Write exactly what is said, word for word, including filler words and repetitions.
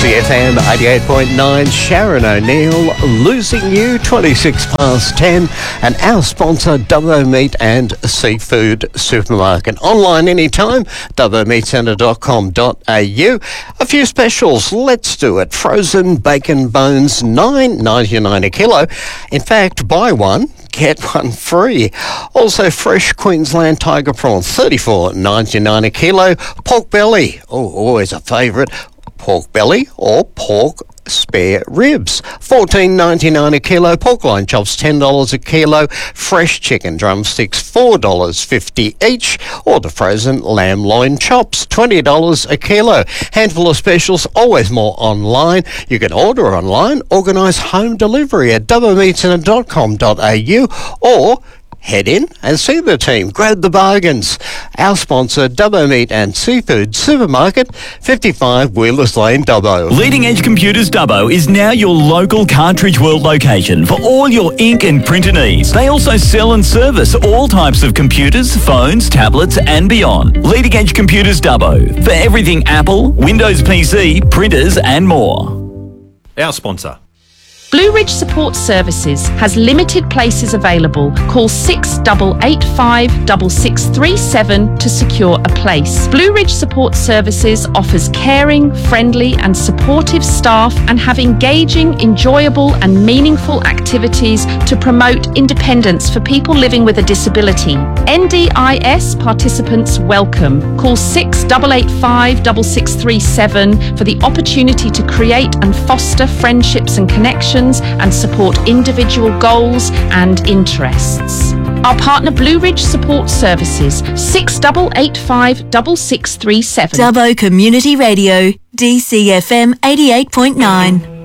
C F M eighty-eight point nine, Sharon O'Neill, Losing You, twenty-six past ten, and our sponsor, Dubbo Meat and Seafood Supermarket. Online anytime, dubbo meat centre dot com dot a u. A few specials, let's do it. Frozen bacon bones, nine ninety-nine a kilo. In fact, buy one, get one free. Also, fresh Queensland tiger prawn, thirty-four ninety-nine a kilo. Pork belly, oh, always a favourite. Pork belly or pork spare ribs, fourteen ninety-nine a kilo. Pork loin chops, ten dollars a kilo. Fresh chicken drumsticks, four dollars fifty each. Or the frozen lamb loin chops, twenty dollars a kilo. Handful of specials, always more online. You can order online, organise home delivery at dubbo meat centre dot com dot a u, or head in and see the team. Grab the bargains. Our sponsor, Dubbo Meat and Seafood Supermarket, fifty-five Wheelers Lane, Dubbo. Leading Edge Computers Dubbo is now your local Cartridge World location for all your ink and printer needs. They also sell and service all types of computers, phones, tablets and beyond. Leading Edge Computers Dubbo, for everything Apple, Windows P C, printers and more. Our sponsor. Blue Ridge Support Services has limited places available. Call six eight eight five, six six three seven to secure a place. Blue Ridge Support Services offers caring, friendly and supportive staff and have engaging, enjoyable and meaningful activities to promote independence for people living with a disability. N D I S participants welcome. Call six eight eight five, six six three seven for the opportunity to create and foster friendships and connections and support individual goals and interests. Our partner Blue Ridge Support Services, six eight eight five, six six three seven. Dubbo Community Radio, D C F M eighty-eight point nine.